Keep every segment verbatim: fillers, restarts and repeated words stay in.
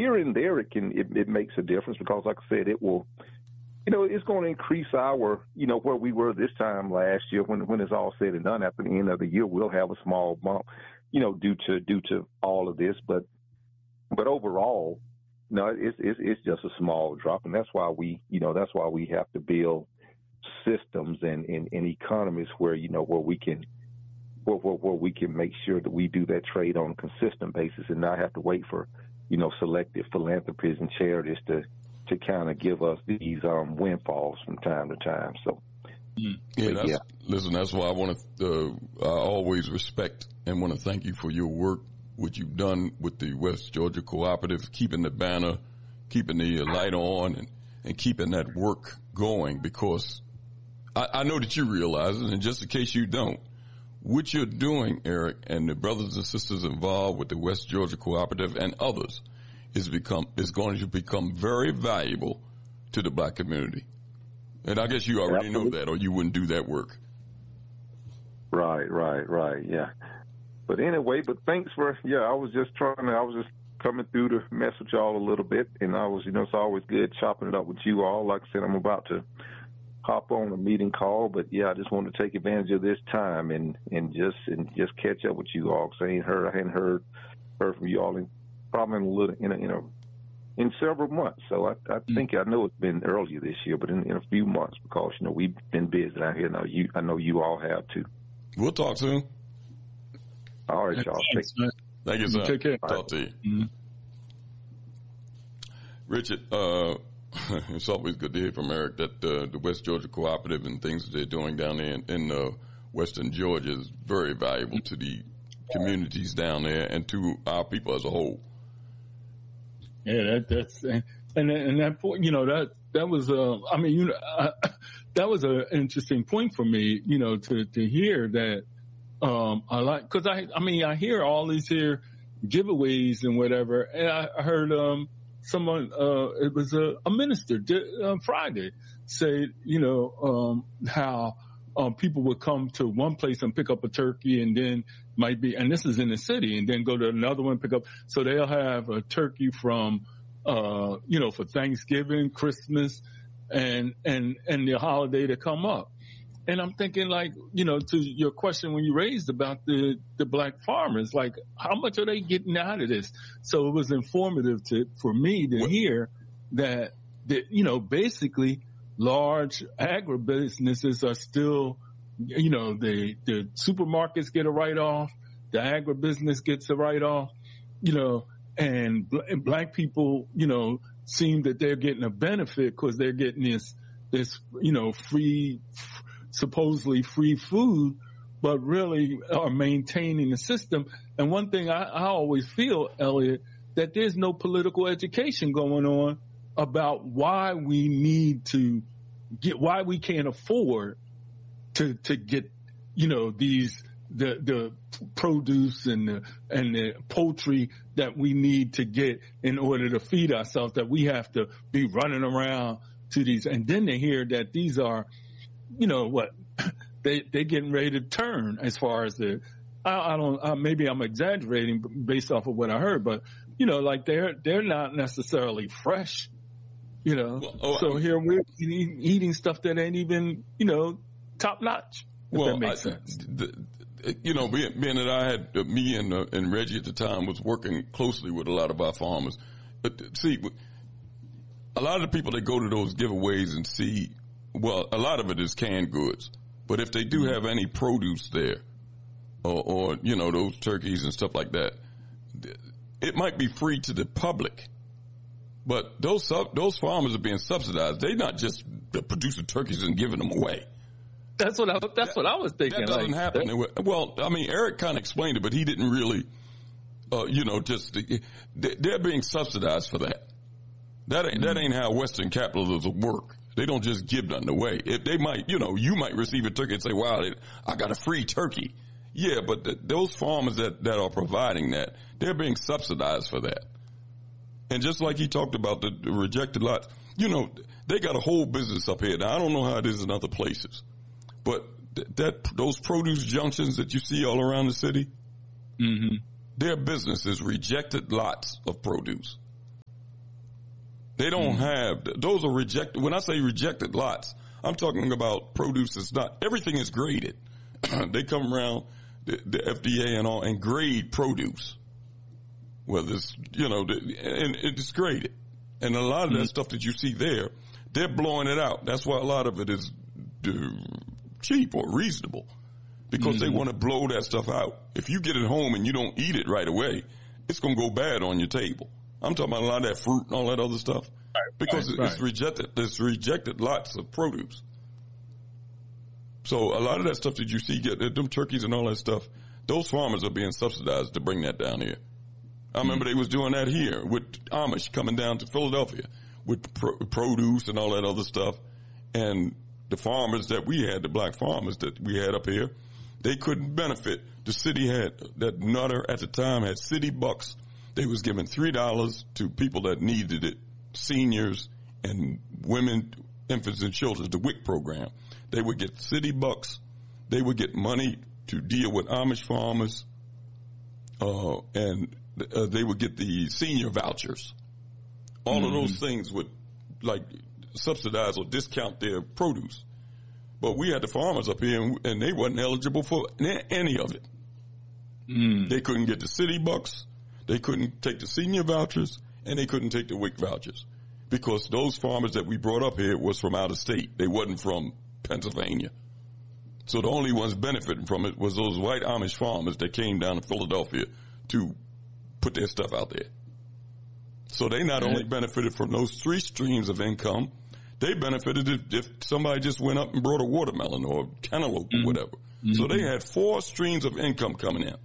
here and there, it can it, it makes a difference because, like I said, it will, you know, it's going to increase our, you know, where we were this time last year. When when it's all said and done, after the end of the year, we'll have a small bump, you know, due to due to all of this. But but overall, no, it's it's it's just a small drop, and that's why we, you know, that's why we have to build systems and, and, and economies where, you know, where we can, where, where, where we can make sure that we do that trade on a consistent basis and not have to wait for, you know, selective philanthropies and charities to, to kind of give us these um, windfalls from time to time. So, yeah, that's, yeah. Listen, that's why I want to, uh, I always respect and want to thank you for your work, what you've done with the West Georgia Cooperative, keeping the banner, keeping the light on, and, and keeping that work going, because I, I know that you realize it, and just in case you don't, what you're doing, Eric, and the brothers and sisters involved with the West Georgia Cooperative and others is become is going to become very valuable to the black community. And I guess you already Absolutely. know that, or you wouldn't do that work. Right, right, right, yeah. But anyway, but thanks for, yeah, I was just trying to, I was just coming through to mess with y'all a little bit, and I was, you know, it's always good chopping it up with you all. Like I said, I'm about to hop on a meeting call, but yeah, I just wanted to take advantage of this time and, and just and just catch up with you all, because I ain't heard, I hadn't heard heard from you all in probably in a little in a, in, a, in several months. So I, I think I know it's been earlier this year, but in, in a few months, because you know we've been busy out here. Now you, I know you all have too. We'll talk soon. All right, y'all. Thanks, take, Thank you, sir. Take care. Talk right. to you, mm-hmm. Richard. Uh, It's always good to hear from Eric that uh, the West Georgia Cooperative and things that they're doing down there in, in uh, Western Georgia is very valuable to the communities down there and to our people as a whole. Yeah, that, that's and and that point, you know, that that was uh, I mean, you know, uh, that was an interesting point for me, you know, to to hear that. Um, I like because I I mean I hear all these here giveaways and whatever, and I heard um. Someone, uh, it was a, a minister did, uh, Friday say, you know, um, how, um, people would come to one place and pick up a turkey and then might be, and this is in the city, and then go to another one, pick up. So they'll have a turkey from, uh, you know, for Thanksgiving, Christmas, and, and, and the holiday to come up. And I'm thinking, like, you know, to your question when you raised about the, the black farmers, like, how much are they getting out of this? So it was informative to, for me to hear that, that, you know, basically large agribusinesses are still, you know, the, the supermarkets get a write-off, the agribusiness gets a write-off, you know, and, and black people, you know, seem that they're getting a benefit because they're getting this, this, you know, free, supposedly free food, but really are maintaining the system. And one thing I, I always feel, Elliot, that there's no political education going on about why we need to get, why we can't afford to, to get, you know, these, the, the produce and the, and the poultry that we need to get in order to feed ourselves, that we have to be running around to these. And then they hear that these are, you know what, they, they getting ready to turn as far as the, I, I don't, uh, maybe I'm exaggerating based off of what I heard, but, you know, like they're, they're not necessarily fresh, you know, well, oh, so I, here we're eating, eating stuff that ain't even, you know, top notch. If well, that makes I, sense. The, the, you know, being, being that I had, uh, me and, uh, and Reggie at the time was working closely with a lot of our farmers. But see, a lot of the people that go to those giveaways and see, well, a lot of it is canned goods, but if they do have any produce there, or, or, you know, those turkeys and stuff like that, it might be free to the public, but those, those farmers are being subsidized. They're not just producing turkeys and giving them away. That's what I, that's that, what I was thinking. That doesn't like, happen. That, well, I mean, Eric kind of explained it, but he didn't really, uh, you know, just, they're being subsidized for that. That ain't, mm-hmm. that ain't how Western capitalism work. They don't just give nothing away. If they might, you know, you might receive a turkey and say, wow, I got a free turkey. Yeah, but the, those farmers that, that are providing that, they're being subsidized for that. And just like he talked about the, the rejected lots, you know, they got a whole business up here. Now, I don't know how it is in other places, but th- that, those produce junctions that you see all around the city, mm-hmm. their business is rejected lots of produce. They don't mm. have, those are rejected. When I say rejected lots, I'm talking about produce that's not, everything is graded. They come around, the, the F D A and all, and grade produce. Whether it's, you know, the, and it's graded. And a lot of mm. that stuff that you see there, they're blowing it out. That's why a lot of it is uh, cheap or reasonable. Because mm-hmm. they want to blow that stuff out. If you get it home and you don't eat it right away, it's going to go bad on your table. I'm talking about a lot of that fruit and all that other stuff. Right, because right, it's right. rejected. It's rejected lots of produce. So a lot of that stuff that you see, get them turkeys and all that stuff, those farmers are being subsidized to bring that down here. I remember mm-hmm. they was doing that here with Amish coming down to Philadelphia with pro- produce and all that other stuff. And the farmers that we had, the black farmers that we had up here, they couldn't benefit. The city had, that Nutter at the time had city bucks. They was giving three dollars to people that needed it, seniors and women, infants and children, the W I C program. They would get city bucks. They would get money to deal with Amish farmers, uh, and uh, they would get the senior vouchers. All mm-hmm. of those things would, like, subsidize or discount their produce. But we had the farmers up here, and, and they wasn't eligible for any of it. Mm. They couldn't get the city bucks, they couldn't take the senior vouchers, and they couldn't take the W I C vouchers. Because those farmers that we brought up here was from out of state. They wasn't from Pennsylvania. So the only ones benefiting from it was those white Amish farmers that came down to Philadelphia to put their stuff out there. So they not only benefited from those three streams of income, they benefited if, if somebody just went up and brought a watermelon or a cantaloupe mm-hmm. or whatever. Mm-hmm. So they had four streams of income coming in.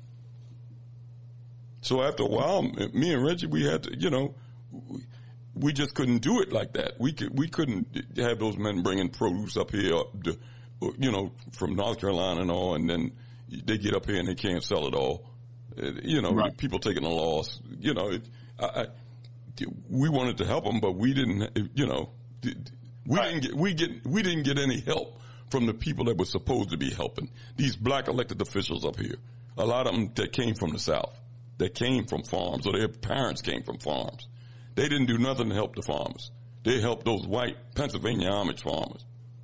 So after a while, me and Reggie, we had to, you know, we just couldn't do it like that. We could, we couldn't have those men bringing produce up here, to, you know, from North Carolina and all, and then they get up here and they can't sell it all. You know, right. people taking a loss. You know, it, I, I, we wanted to help them, but we didn't. You know, we right. didn't get we get we didn't get any help from the people that were supposed to be helping. These black elected officials up here, a lot of them that came from the South, that came from farms, or their parents came from farms. They didn't do nothing to help the farmers. They helped those white Pennsylvania Amish farmers.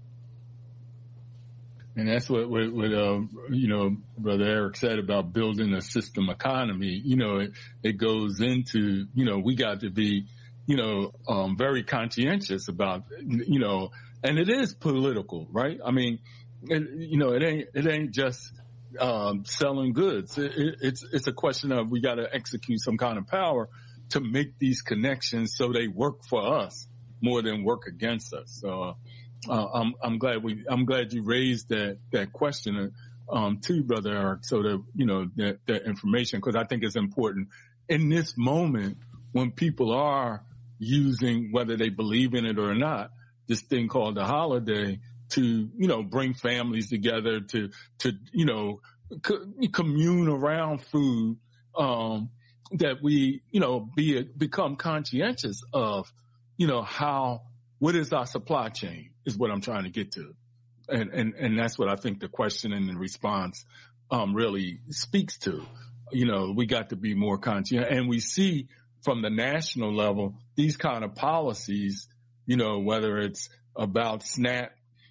And that's what, what, what uh, you know, Brother Eric said about building a system economy. You know, it, it goes into, you know, we got to be, you know, um, very conscientious about, you know, and it is political, right? I mean, it, you know, it ain't, it ain't just, um, selling goods. It, it, it's, it's a question of we got to execute some kind of power to make these connections so they work for us more than work against us. So, Uh, I'm, I'm glad we, I'm glad you raised that, that question, um, too, Brother Eric, so that, you know, that, that information, because I think it's important in this moment when people are using, whether they believe in it or not, this thing called the holiday to, you know, bring families together to, to, you know, co- commune around food, um, that we, you know, be, become conscientious of, you know, how, what is our supply chain is what I'm trying to get to. And, and, and that's what I think the question and the response, um, really speaks to. You know, we got to be more conscious, and we see from the national level, these kind of policies, you know, whether it's about SNAP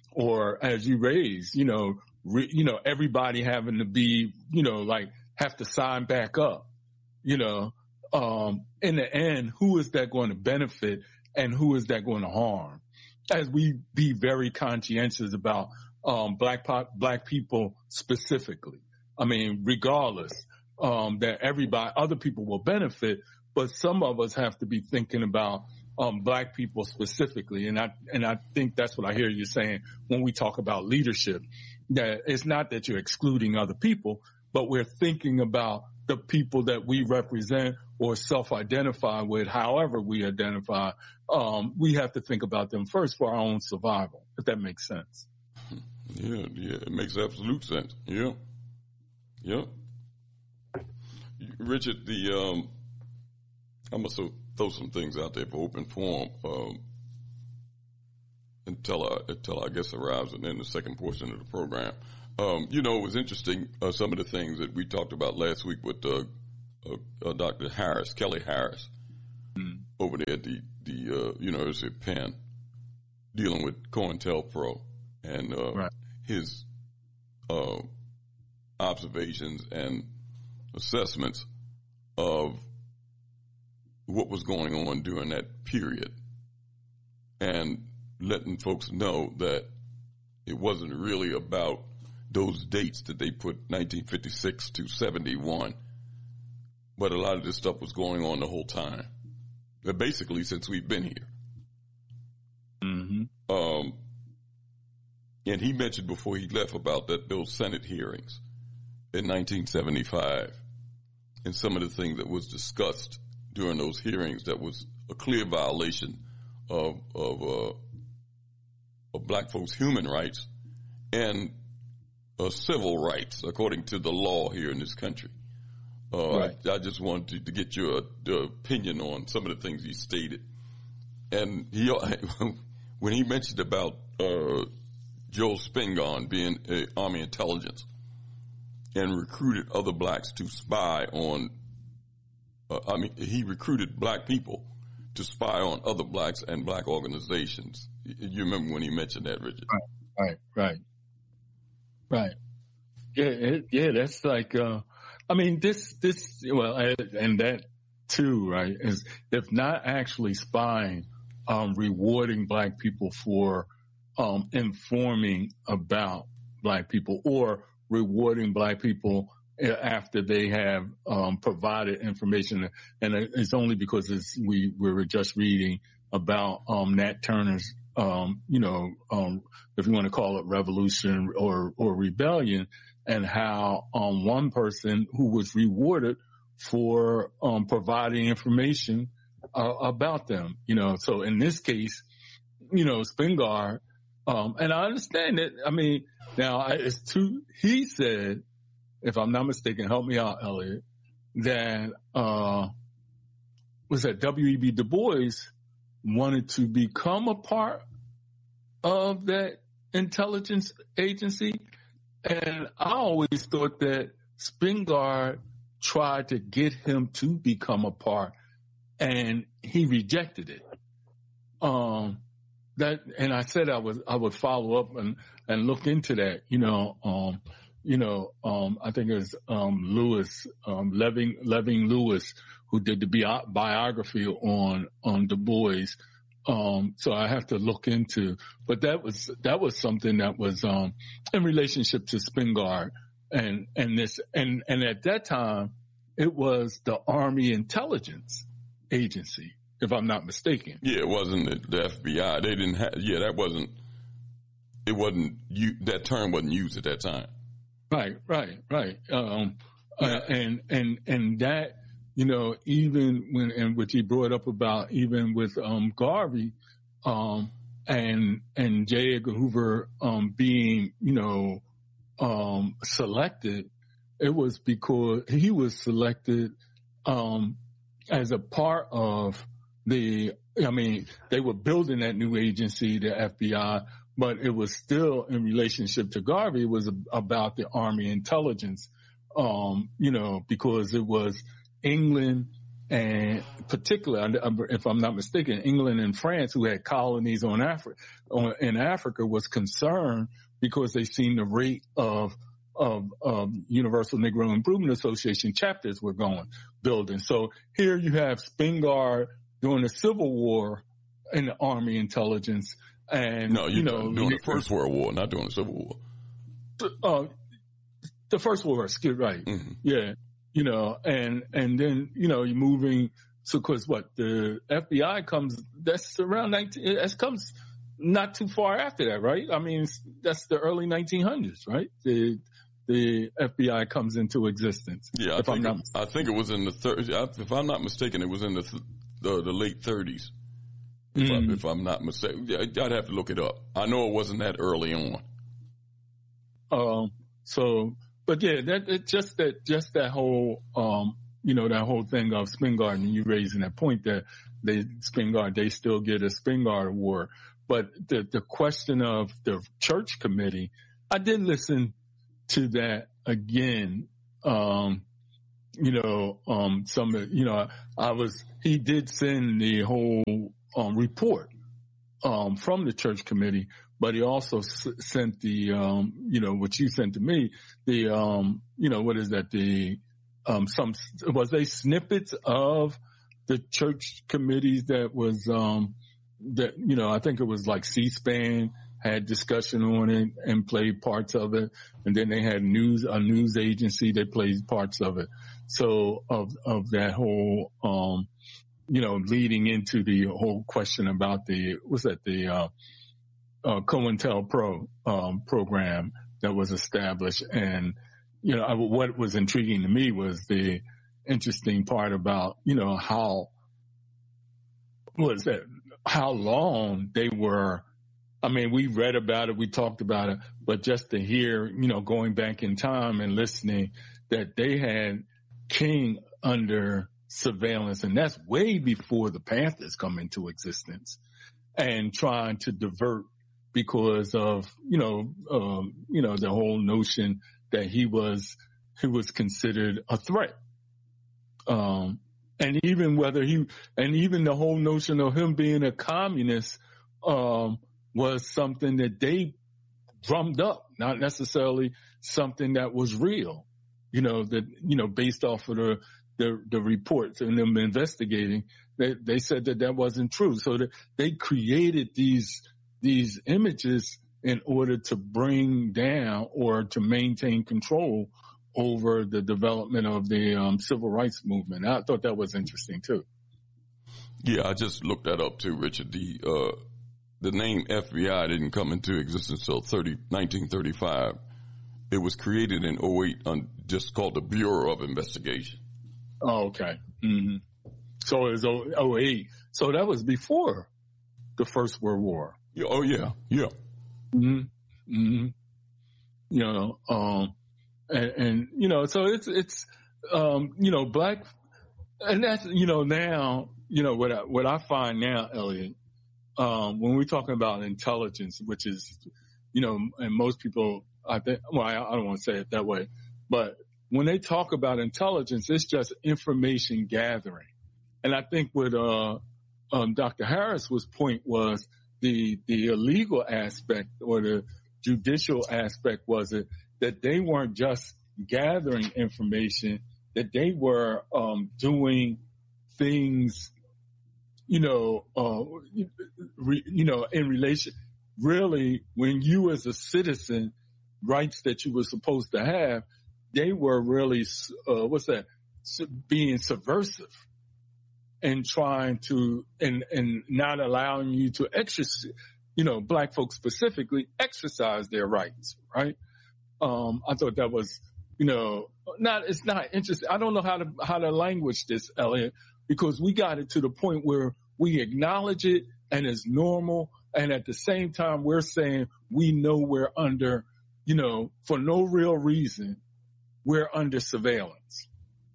or as you raise, you know, re, you know, everybody having to be, you know, like have to sign back up, you know, um, in the end, who is that going to benefit and who is that going to harm? As we be very conscientious about, um, black pop, black people specifically. I mean, regardless, um, that everybody, other people will benefit, but some of us have to be thinking about, um, black people specifically. And I, and I think that's what I hear you saying when we talk about leadership, that it's not that you're excluding other people, but we're thinking about the people that we represent or self-identify with, however we identify. Um, we have to think about them first for our own survival, if that makes sense. Yeah, yeah, it makes absolute sense. Yeah. Yeah. Richard, the, um, I'm going to throw some things out there for open forum, um, until I, until I guess arrives and then the second portion of the program. Um, you know, it was interesting, uh, some of the things that we talked about last week with, uh, uh, uh Doctor Harris, Kelly Harris, mm. over there at the the uh, University of Penn, dealing with COINTELPRO and uh, right. his uh, observations and assessments of what was going on during that period, and letting folks know that it wasn't really about those dates that they put nineteen fifty-six to seventy-one, but a lot of this stuff was going on the whole time, basically since we've been here. Mm-hmm. Um, and he mentioned before he left about that those Senate hearings in nineteen seventy-five and some of the things that was discussed during those hearings that was a clear violation of of, uh, of black folks' human rights and uh, civil rights according to the law here in this country. Uh, right. I, I just wanted to, to get your uh, opinion on some of the things he stated. And he, when he mentioned about uh, Joel Spingarn being uh, Army intelligence and recruited other blacks to spy on, uh, I mean, he recruited black people to spy on other blacks and black organizations. You remember when he mentioned that, Richard? Right, right, right. Right. Yeah, it, yeah, that's like, uh, I mean, this, this, well, and that too, right, is if not actually spying, um, rewarding black people for, um, informing about black people or rewarding black people after they have, um, provided information. And it's only because it's, we, we were just reading about, um, Nat Turner's, um, you know, um, if you want to call it revolution or, or rebellion, and how, um, one person who was rewarded for, um, providing information, uh, about them, you know. So in this case, you know, Spingarn, um, and I understand it. I mean, now I, it's too, he said, if I'm not mistaken, help me out, Elliot, that, uh, was that W E B Du Bois wanted to become a part of that intelligence agency. And I always thought that Spingarn tried to get him to become a part, and he rejected it. Um, that, and I said I was, I would follow up and, and look into that, you know, um, you know, um, I think it was, um, Lewis, um, Leving, Leving Lewis, who did the bi- biography on, on Du Bois. Um, so I have to look into, but that was, that was something that was, um, in relationship to Spingarn and, and this, and, and at that time it was the Army Intelligence Agency, if I'm not mistaken. Yeah, it wasn't the, the F B I. They didn't have, yeah, that wasn't, it wasn't, you, that term wasn't used at that time. Right, right, right. Um, yeah. uh, and, and, and that, you know, even when, and what you brought up about even with, um, Garvey, um, and, and J. Edgar Hoover, um, being, you know, um, selected, it was because he was selected, um, as a part of the, I mean, they were building that new agency, the F B I, but it was still in relationship to Garvey. It was about the Army Intelligence, um, you know, because it was England and particularly, if I'm not mistaken, England and France, who had colonies on Africa, on, in Africa, was concerned because they seen the rate of, of, of Universal Negro Improvement Association chapters were going, building. So here you have Spingarn during the Civil War in the Army Intelligence. And, no, you, you know, during the First World War, not during the Civil War. Uh, the First World War, excuse right. Mm-hmm. Yeah. You know, and, and then, you know, you're moving. So, cause what the F B I comes, that's around nineteen, that comes not too far after that, right? I mean, that's the early nineteen hundreds, right? The, the F B I comes into existence. Yeah. I, think, it, I think it was in the thirties. If I'm not mistaken, it was in the, the, the late thirties. If, mm. I, if I'm not mistaken, I'd have to look it up. I know it wasn't that early on. Um, so, but yeah, that, it just that, just that whole, um, you know, that whole thing of Spingarn, and you raising that point that they, Spingarn, they still get a Spingarn award. But the, the question of the church committee, I did listen to that again. Um, you know, um, some, you know, I was, he did send the whole, um, report um, from the church committee, but he also s- sent the, um, you know, what you sent to me, the, um, you know, what is that? The, um, some, was they snippets of the church committees that was, um, that, you know, I think it was like C-SPAN had discussion on it and played parts of it. And then they had news, a news agency that played parts of it. So of, of that whole, um, you know, leading into the whole question about the, what's that, the, uh, uh, COINTELPRO, um, program that was established. And, you know, I, what was intriguing to me was the interesting part about, you know, how, was that, how long they were. I mean, we read about it, we talked about it, but just to hear, you know, going back in time and listening that they had King under surveillance, and that's way before the Panthers come into existence, and trying to divert because of, you know, um, you know, the whole notion that he was, he was considered a threat. Um, and even whether he, and even the whole notion of him being a communist, um, was something that they drummed up, not necessarily something that was real, you know, that, you know, based off of the, the, the reports and them investigating, they, they said that that wasn't true. So that they created these, these images in order to bring down or to maintain control over the development of the um, civil rights movement. I thought that was interesting too. Yeah, I just looked that up too, Richard. The, uh, The name F B I didn't come into existence until nineteen thirty-five. It was created in oh eight, on, just called the Bureau of Investigation. Oh, okay. Mm-hmm. So it was oh eight. So that was before the First World War. Yeah, oh, yeah, yeah. Mm-hmm. Mm-hmm. You know, um, and, and, you know, so it's, it's, um, you know, black, and that's, you know, now, you know, what I, what I find now, Elliot, Um, when we're talking about intelligence, which is, you know, and most people, I think, well, I, I don't want to say it that way, but when they talk about intelligence, it's just information gathering. And I think what, uh, um, Doctor Harris's point was the, the illegal aspect or the judicial aspect was it that they weren't just gathering information, that they were, um, doing things, you know, uh, re, you know, in relation, really, when you as a citizen, rights that you were supposed to have, they were really, uh, what's that, being subversive and trying to, and, and not allowing you to exercise, you know, black folks specifically exercise their rights, right? Um, I thought that was, you know, not, it's not interesting. I don't know how to, how to language this, Elliot, because we got it to the point where we acknowledge it and it's normal. And at the same time, we're saying we know we're under, you know, for no real reason, we're under surveillance.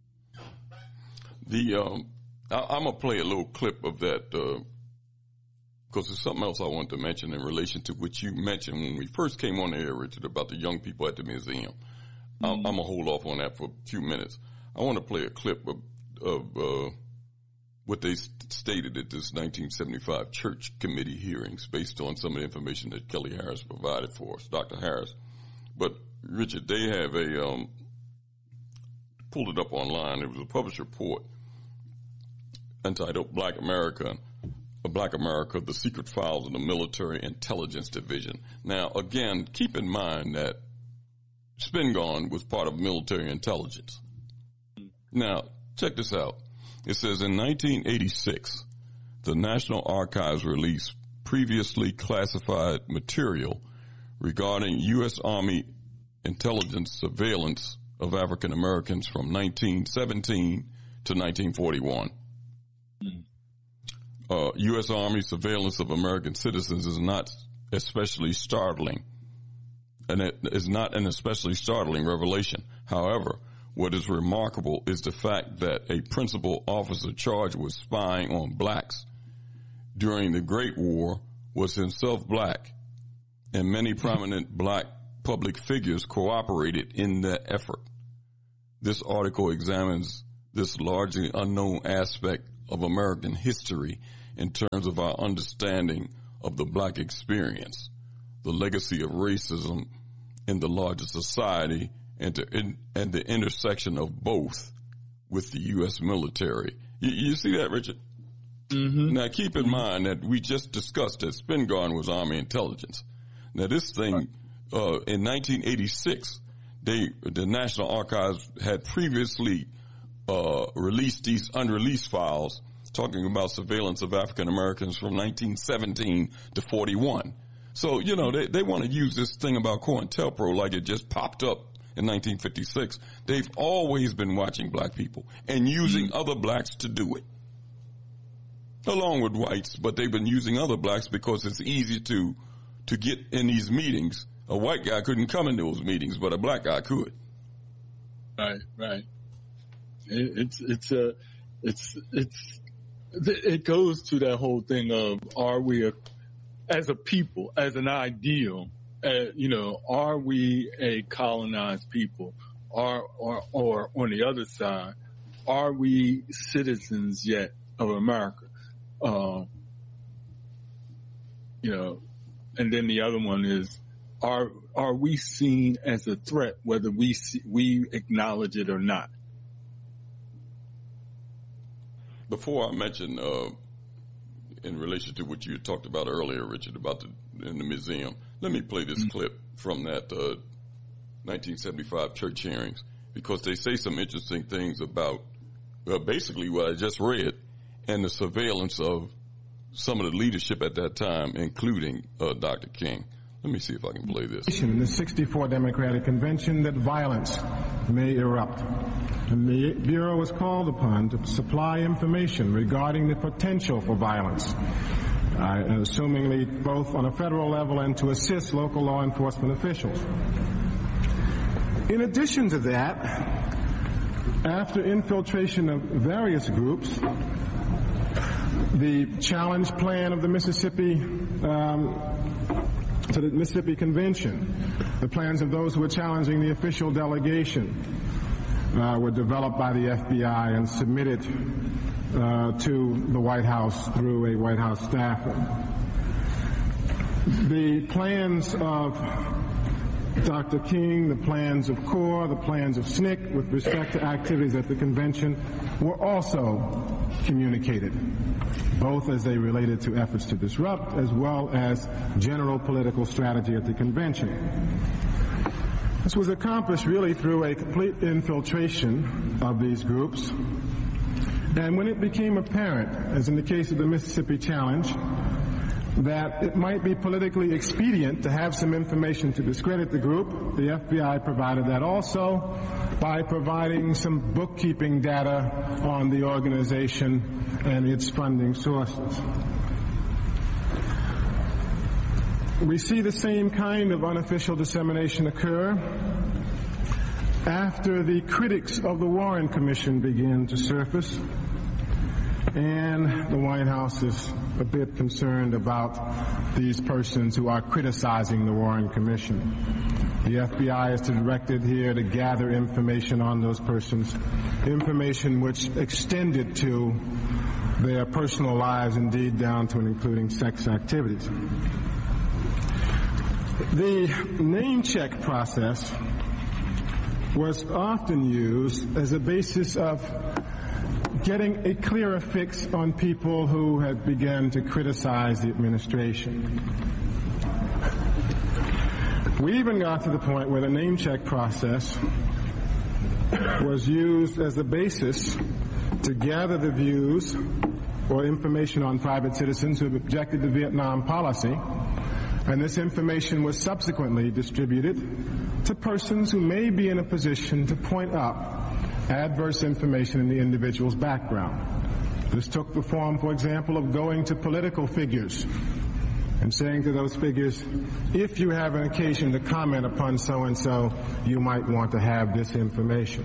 The, um, I, I'm going to play a little clip of that, uh, because there's something else I wanted to mention in relation to what you mentioned when we first came on the air, Richard, about the young people at the museum. Mm-hmm. I'm, I'm going to hold off on that for a few minutes. I want to play a clip of, of, uh, what they stated at this nineteen seventy-five church committee hearings based on some of the information that Kelly Harris provided for us, Doctor Harris. But, Richard, they have a, um, pulled it up online. It was a published report entitled Black America, Black America, The Secret Files of the Military Intelligence Division. Now, again, keep in mind that Spingarn was part of military intelligence. Now, check this out. It says in nineteen eighty-six, the National Archives released previously classified material regarding U S Army intelligence surveillance of African Americans from nineteen seventeen to nineteen forty-one. Uh, U S Army surveillance of American citizens is not especially startling, and it is not an especially startling revelation. However, what is remarkable is the fact that a principal officer charged with spying on blacks during the Great War was himself black, and many prominent black public figures cooperated in that effort. This article examines this largely unknown aspect of American history in terms of our understanding of the black experience, the legacy of racism in the larger society, and, to, in, and the intersection of both with the U S military. You, you see that, Richard? Mm-hmm. Now, keep in mind that we just discussed that Spingarn was Army intelligence. Now, this thing, uh, in nineteen eighty-six, they, the National Archives had previously uh, released these unreleased files talking about surveillance of African Americans from nineteen seventeen to forty-one. So, you know, they, they want to use this thing about COINTELPRO like it just popped up in nineteen fifty-six. They've always been watching black people and using mm-hmm. other blacks to do it, along with whites, but they've been using other blacks because it's easy to to get in these meetings. A white guy couldn't come in those meetings, but a black guy could. Right, right. It, it's it's a it's it's it goes to that whole thing of, are we a, as a people, as an ideal, uh, you know, are we a colonized people, or or or on the other side, are we citizens yet of America? Uh, you know, and then the other one is, are are we seen as a threat, whether we see, we acknowledge it or not? Before I mention, uh, in relation to what you talked about earlier, Richard, about the in the museum, let me play this mm-hmm. clip from that uh, nineteen seventy-five church hearings, because they say some interesting things about uh, basically what I just read and the surveillance of some of the leadership at that time, including uh, Doctor King. Let me see if I can play this. In the sixty-four Democratic Convention that violence may erupt. And the Bureau was called upon to supply information regarding the potential for violence, uh, assumingly both on a federal level and to assist local law enforcement officials. In addition to that, after infiltration of various groups, the challenge plan of the Mississippi um, to the Mississippi Convention, the plans of those who were challenging the official delegation, uh, were developed by the F B I and submitted uh, to the White House through a White House staffer. The plans of Doctor King, the plans of CORE, the plans of S N C C with respect to activities at the convention were also communicated, both as they related to efforts to disrupt as well as general political strategy at the convention. This was accomplished really through a complete infiltration of these groups. And when it became apparent, as in the case of the Mississippi Challenge, that it might be politically expedient to have some information to discredit the group, the F B I provided that also by providing some bookkeeping data on the organization and its funding sources. We see the same kind of unofficial dissemination occur after the critics of the Warren Commission began to surface, and the White House is a bit concerned about these persons who are criticizing the Warren Commission. The F B I is directed here to gather information on those persons, information which extended to their personal lives, indeed down to and including sex activities. The name check process was often used as a basis of getting a clearer fix on people who had begun to criticize the administration. We even got to the point where the name check process was used as the basis to gather the views or information on private citizens who have objected to Vietnam policy, and this information was subsequently distributed to persons who may be in a position to point out adverse information in the individual's background. This took the form, for example, of going to political figures and saying to those figures, if you have an occasion to comment upon so-and-so, you might want to have this information.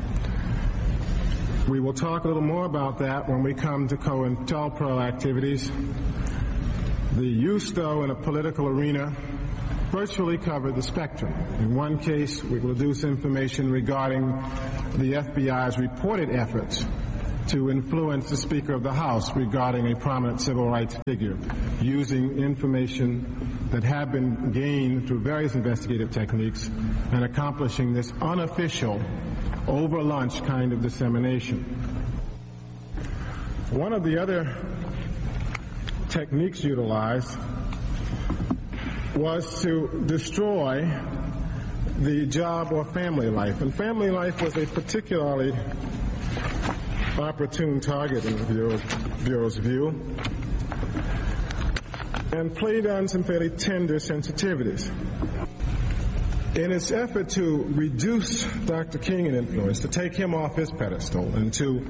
We will talk a little more about that when we come to COINTELPRO activities. The use, though, in a political arena virtually covered the spectrum. In one case, we will deduce information regarding the F B I's reported efforts to influence the Speaker of the House regarding a prominent civil rights figure, using information that had been gained through various investigative techniques and accomplishing this unofficial, over lunch kind of dissemination. One of the other techniques utilized was to destroy the job or family life. And family life was a particularly opportune target in the Bureau's, Bureau's view, and played on some fairly tender sensitivities. In its effort to reduce Doctor King in influence, to take him off his pedestal, and to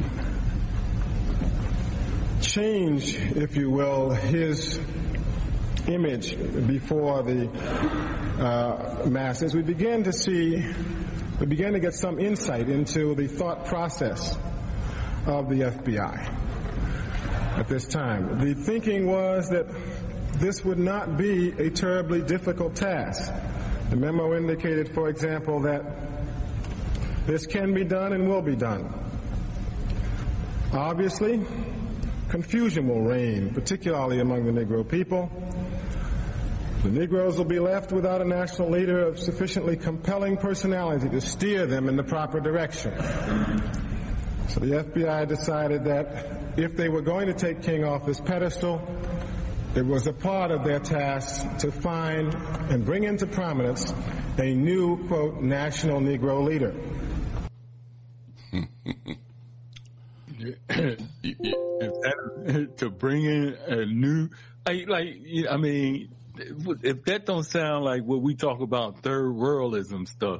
change, if you will, his image before the uh, masses, we began to see, we began to get some insight into the thought process of the F B I at this time. The thinking was that this would not be a terribly difficult task. The memo indicated, for example, that this can be done and will be done. Obviously, confusion will reign, particularly among the Negro people. The Negroes will be left without a national leader of sufficiently compelling personality to steer them in the proper direction. So the F B I decided that if they were going to take King off his pedestal, it was a part of their task to find and bring into prominence a new, quote, national Negro leader. To bring in a new, like, like, I mean, if that don't sound like what we talk about, third worldism stuff,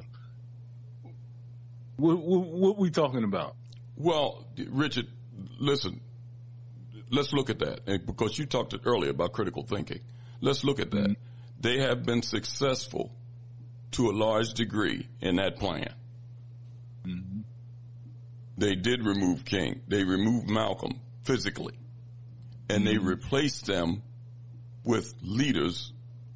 what, what, what we talking about? Well, Richard, listen, let's look at that. And because you talked earlier about critical thinking. Let's look at that. Mm-hmm. They have been successful to a large degree in that plan. Mm-hmm. They did remove King. They removed Malcolm physically. And mm-hmm. they replaced them with leaders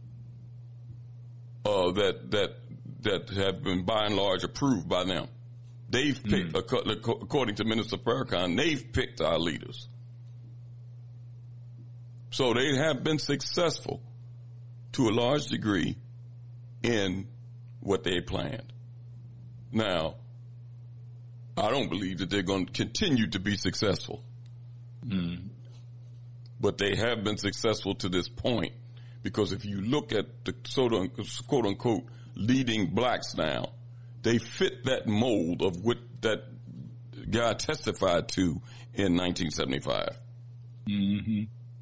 uh, that that that have been by and large approved by them. They've picked, mm-hmm. according to Minister Farrakhan, they've picked our leaders. So they have been successful to a large degree in what they planned. Now, I don't believe that they're going to continue to be successful. Mm-hmm. But they have been successful to this point, because if you look at the quote unquote leading blacks now, they fit that mold of what that guy testified to in nineteen seventy-five. Mm-hmm.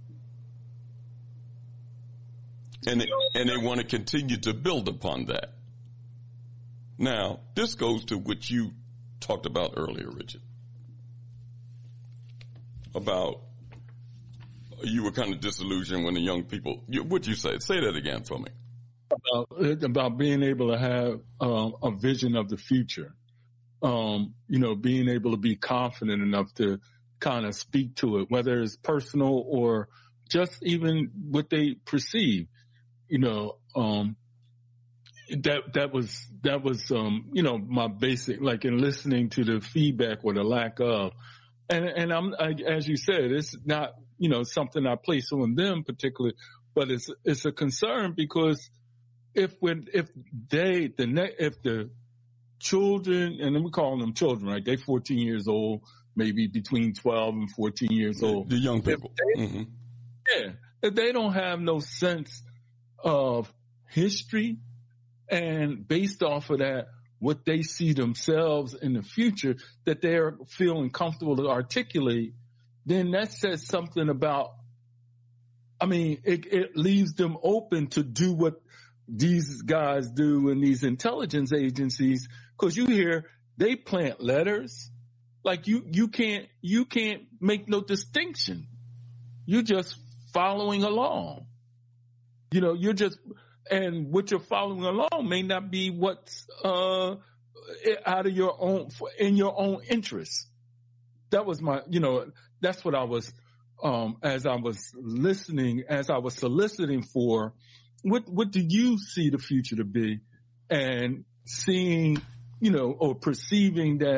And they, and they want to continue to build upon that. Now, this goes to what you talked about earlier, Richard, about you were kind of disillusioned when the young people, you, what'd you say? Say that again for me. About, about being able to have um, a vision of the future, um, you know, being able to be confident enough to kind of speak to it, whether it's personal or just even what they perceive, you know, um, that, that was, that was, um, you know, my basic, like in listening to the feedback or the lack of, and, and I'm, I, as you said, it's not, you know, something I place on them particularly, but it's, it's a concern because if when, if they, the ne- if the children, and we call them children, right? They fourteen years old, maybe between twelve and fourteen years old. The young people. If they, mm-hmm. Yeah. If they don't have no sense of history and based off of that, what they see themselves in the future that they're feeling comfortable to articulate, then that says something about, I mean, it, it leaves them open to do what these guys do in these intelligence agencies. Cause you hear they plant letters. Like you, you can't, you can't make no distinction. You're just following along. You know, you're just, and what you're following along may not be what's, uh, out of your own, in your own interest. That was my, you know, that's what I was, um, as I was listening, as I was soliciting for, what, what do you see the future to be? And seeing, you know, or perceiving that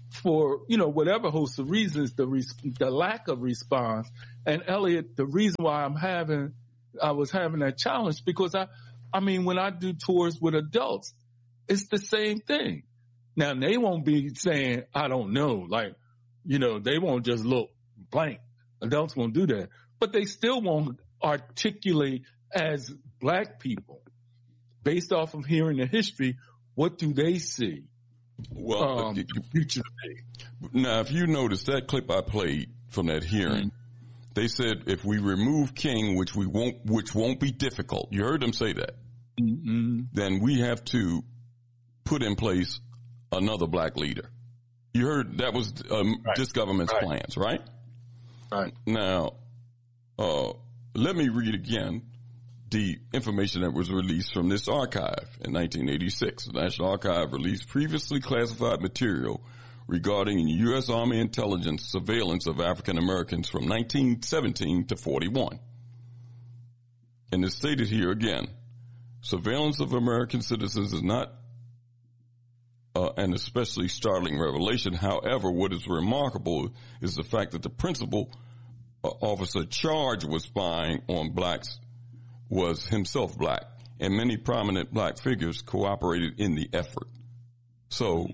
for, you know, whatever host of reasons, the res- the lack of response. And Elliot, the reason why I'm having, I was having that challenge because I, I mean, when I do tours with adults, it's the same thing. Now they won't be saying, I don't know, like, you know, they won't just look blank. Adults won't do that, but they still won't articulate as black people based off of hearing the history. What do they see? Well, um, you, the future today. Now, if you notice that clip I played from that hearing, mm-hmm. they said if we remove King, which we won't, which won't be difficult. You heard them say that. Mm-hmm. Then we have to put in place another black leader. You heard that was um, right. this government's right. plans, right? Right. Now, uh, let me read again the information that was released from this archive in nineteen eighty-six. The National Archive released previously classified material regarding U S Army intelligence surveillance of African Americans from nineteen seventeen to forty-one. And it's stated here again, surveillance of American citizens is not uh, an especially startling revelation. However, what is remarkable is the fact that the principal uh, officer charged with spying on blacks was himself black, and many prominent black figures cooperated in the effort. So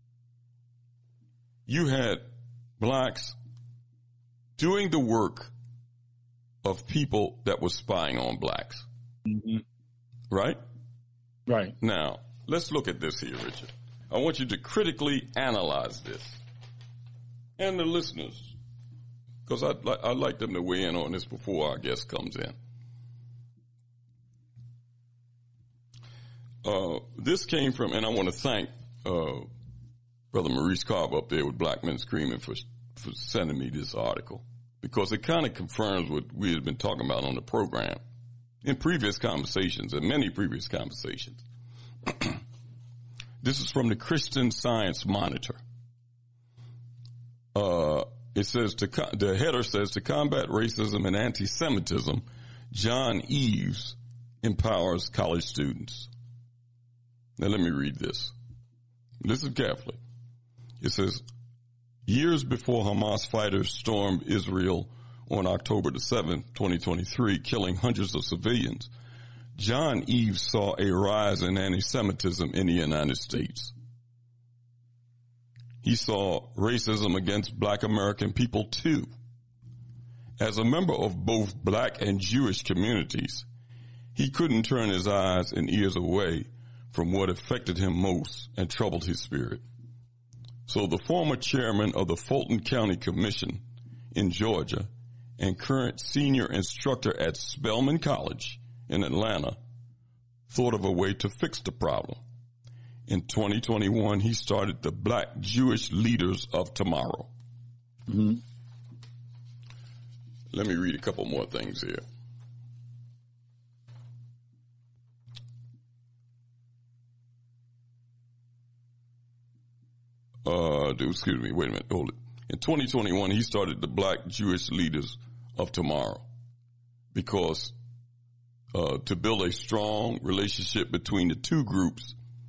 you had blacks doing the work of people that were spying on blacks. Mm-hmm. Right? Right. Now, let's look at this here, Richard. I want you to critically analyze this. And the listeners, because I'd, li- I'd like them to weigh in on this before our guest comes in. Uh, this came from, and I want to thank uh, Brother Maurice Carver up there with Black Men Screaming for for sending me this article, because it kind of confirms what we had been talking about on the program in previous conversations, and many previous conversations. This is from the Christian Science Monitor. Uh, it says, to co- the header says, to combat racism and anti-Semitism, John Eves empowers college students. Now let me read this. Listen carefully. It says, years before Hamas fighters stormed Israel on October the seventh, twenty twenty-three, killing hundreds of civilians, John Eves saw a rise in anti-Semitism in the United States. He saw racism against black American people too. As a member of both black and Jewish communities, he couldn't turn his eyes and ears away from what affected him most and troubled his spirit. So the former chairman of the Fulton County Commission in Georgia and current senior instructor at Spelman College in Atlanta thought of a way to fix the problem. In twenty twenty-one, he started the Black Jewish Leaders of Tomorrow. Mm-hmm. Let me read a couple more things here. Uh, excuse me, wait a minute, hold it. In twenty twenty-one, he started the Black Jewish Leaders of Tomorrow because uh, to build a strong relationship between the two groups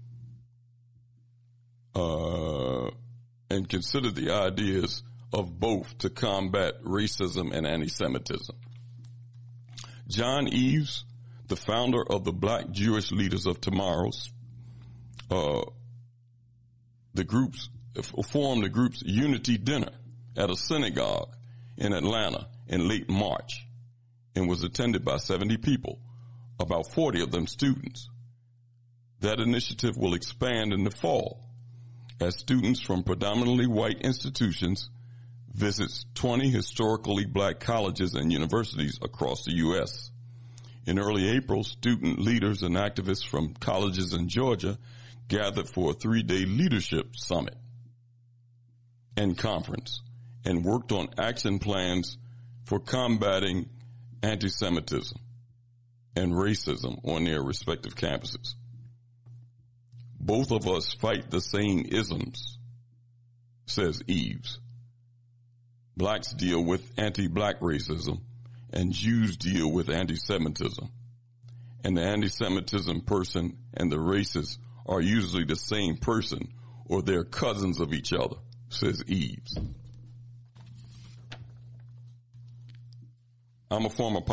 uh, and consider the ideas of both to combat racism and anti-Semitism. John Eves, the founder of the Black Jewish Leaders of Tomorrow, uh, the groups formed the group's Unity Dinner at a synagogue in Atlanta in late March and was attended by seventy people, about forty of them students. That initiative will expand in the fall as students from predominantly white institutions visits twenty historically black colleges and universities across the U S. In early April, student leaders and activists from colleges in Georgia gathered for a three-day leadership summit and conference and worked on action plans for combating anti-Semitism and racism on their respective campuses. Both of us fight the same isms, says Eves. Blacks deal with anti-black racism and Jews deal with anti-Semitism. And the anti-Semitism person and the racist are usually the same person or they're cousins of each other. says Eves. I'm a former